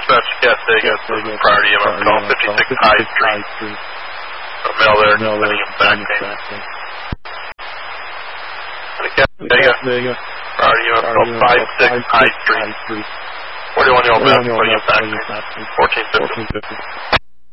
Dispatch Cassega, priority EMS call 56 High Street. A male there, sending him back pain. Cassega, priority EMS call 56 High Street. 41-year-old man, putting him back pain. 1450.